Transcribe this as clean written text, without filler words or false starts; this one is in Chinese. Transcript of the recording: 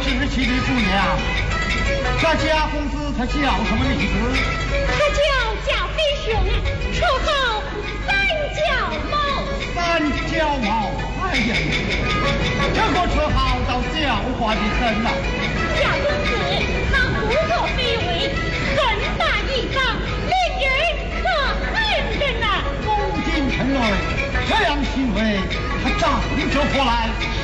稚气的姑娘，这家公子他叫什么名字？ 他叫贾飞雄，绰号三脚猫。 三脚猫，哎呀，这个绰号倒叫唤的很呐。 贾公子他胡作非为，很大一方，令人可恨的呢。 公瑾臣儿这样行为，他仗着何来？